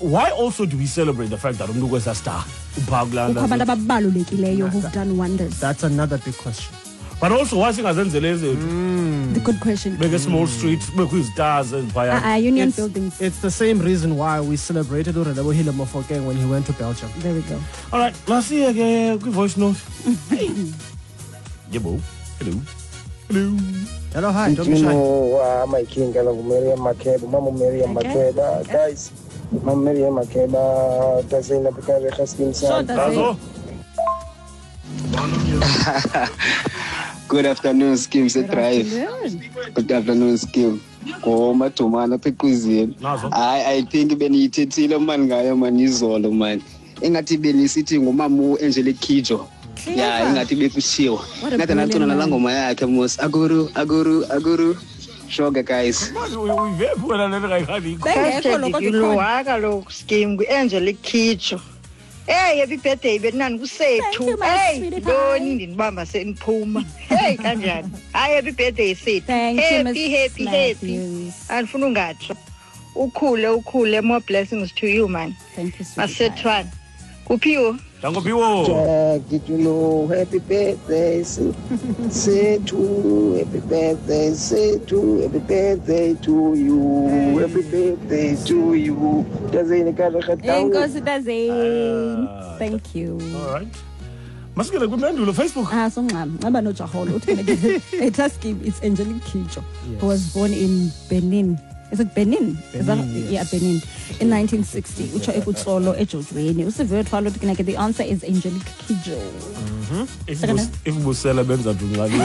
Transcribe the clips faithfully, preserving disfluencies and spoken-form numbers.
why also do we celebrate the fact that umntu is a star? Who've done wonders. That's another big question. But also, why sing mm. The good question. Make a small street, make with stars and fire. Uh, uh, union it's, buildings. It's the same reason why we celebrated Urelebo Mofokeng when he went to Belgium. There we go. All right, let's see again. Quick voice note. Hey. Yebo. Hello. Hello. Hello, hi. Don't be shy. Uh, my king, I love Miriam Makeba, Mama Miriam Makeba, guys. Mama Miriam Makeba, does in the Picard scheme. Good afternoon, Skim. Say drive. Good afternoon, Skim. Koma tomana pe cuisine. I I think benithethile man ngayo man izolo man. Engathi benisithi ngomamu Angelique Kidjo. Yeah, engathi bekushiwa. Ngathi nacona la ngoma yakhe mos aguru aguru aguru. Shoga guys. We very well le ga khali. Bengekho lokho waka lo Skim Angelique Kidjo. Hey, happy birthday, Benan Gusetu. Hey, Doni Nibamba Senpuma. Hey, Kanjan. Hi, happy birthday, Sid. Thank happy, you, happy, happy. And Funungacho. Ukule, ukule, more blessings to you, man. Thank you, I said, Twan. Kupio. Tango Piwo. Jack, did you know happy birthday? Say to happy birthday, say to happy birthday to you. Happy birthday to you. Does it does it? Thank you. All right. Must get a good man to the Facebook. Ah, so I'm no Jaholo. It's Angelique Kidjo, who was born in Benin. Is it Benin? Benin Is that, yes. Yeah, Benin. In nineteen sixty. Which I put solo a Georgian. It's a very follow. The answer is Angelique Kidjo. If Musella Benza do not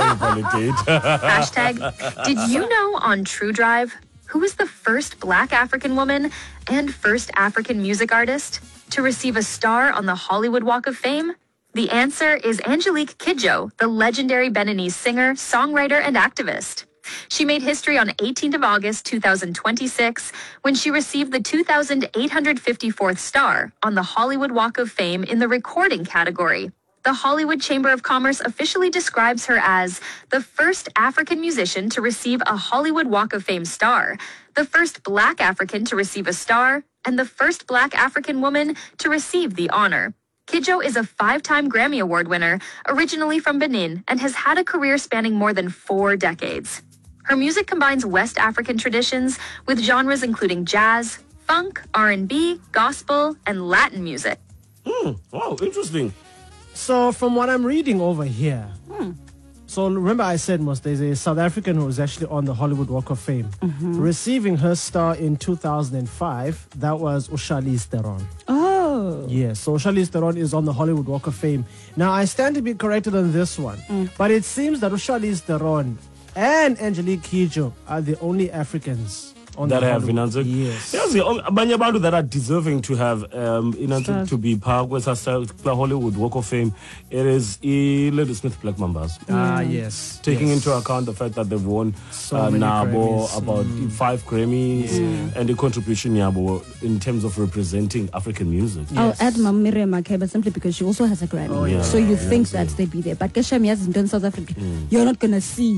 Hashtag, did you know on True Drive who was the first Black African woman and first African music artist to receive a star on the Hollywood Walk of Fame? The answer is Angelique Kidjo, the legendary Beninese singer, songwriter, and activist. She made history on eighteenth of August two thousand twenty-six when she received the two thousand eight hundred fifty-fourth star on the Hollywood Walk of Fame in the recording category. The Hollywood Chamber of Commerce officially describes her as the first African musician to receive a Hollywood Walk of Fame star, the first Black African to receive a star, and the first Black African woman to receive the honor. Kidjo is a five-time Grammy Award winner, originally from Benin, and has had a career spanning more than four decades. Her music combines West African traditions with genres including jazz, funk, R and B, gospel, and Latin music. Hmm. Wow, interesting. So from what I'm reading over here, hmm. so remember I said, Mos, there's a South African who was actually on the Hollywood Walk of Fame, mm-hmm. receiving her star in two thousand five. That was Charlize Theron. Oh. Yes, so Charlize Theron is on the Hollywood Walk of Fame. Now, I stand to be corrected on this one, mm. but it seems that Charlize Theron and Angelique Kidjo are the only Africans on that the have Hollywood. financed. Yes. Yes, abanye abantu that are deserving to have um in to be part with the Hollywood Walk of Fame. It is e Lady Smith Black Mambas. Ah, yes. Taking yes. into account the fact that they've won so uh, many Nabo Grammys. about mm. five Grammys yeah. and the contribution Yabo in terms of representing African music. I'll Yes. add Mam Miriam Makeba simply because she also has a Grammy. Oh, yeah. So you Yeah, think yeah. that they'd be there. But Kesha Miaz in South Africa, Mm. you're not going to see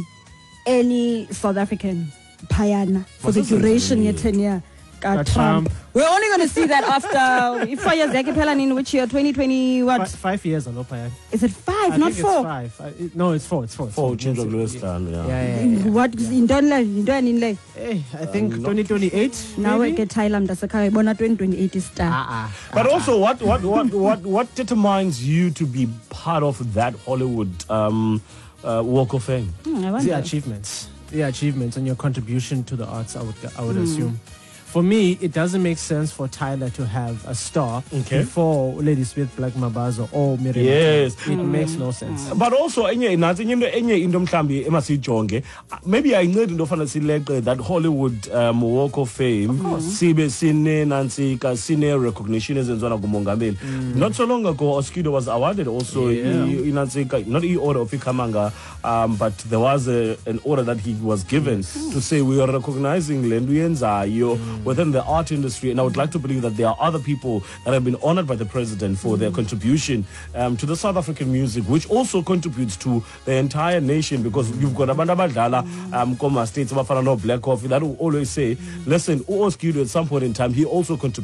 any South African Payana for What's the this duration really? yet ten year. Uh, Uh, Trump. Trump. We're only going to see that after five years. In which year? twenty twenty what? Five, five years, Alo Payan. Is it five, I not think four? It's five. I, it, no, it's four. It's four. It's For four. change of Yes, Louis yeah. yeah. Yeah, yeah, yeah. What in Donland? In like Hey, I think Um, not- twenty twenty-eight. now we maybe? get Thailand. That's a car. Bona twenty twenty eight is star. Ah, ah. But also, what what what what what determines you to be part of that Hollywood um, uh, Walk of Fame? Hmm, I The wonder. achievements, the achievements, and your contribution to the arts. I would, I would assume. For me, it doesn't make sense for Tyler to have a star Okay. before Lady Smith Black Mabazo or Miriam. Yes. Makeba. It makes no sense. But also enye nathi into enye into mhlambi emasijonge, maybe I need into ofana sileqe that Hollywood um, Walk of Fame sibe sine nansika sine recognition ezenziwa ngumongameli. Not so long ago Oskido was awarded also Yeah. inansika not e order of Ikamanga, um, but there was a, an order that he was given to say we are recognizing lenduyenzayo within the art industry, and I would like to believe that there are other people that have been honored by the president for their contribution um, to the South African music, which also contributes to the entire nation, because you've got abantu abadlala um Koma States abafana no Black Coffee that will always say, listen, Oskido at some point in time he also contributed